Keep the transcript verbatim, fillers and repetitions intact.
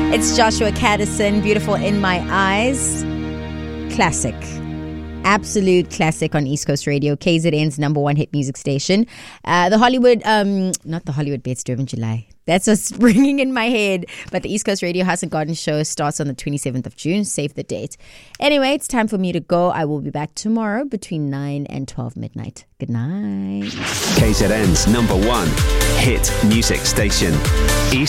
It's Joshua Caddison, Beautiful in My Eyes. Classic. Absolute classic on East Coast Radio, K Z N's number one hit music station. Uh, the Hollywood, um, not the Hollywood Best Driven July. That's what's ringing in my head. But the East Coast Radio House and Garden Show starts on the twenty-seventh of June. Save the date. Anyway, it's time for me to go. I will be back tomorrow between nine and twelve midnight. Good night. K Z N's number one hit music station. East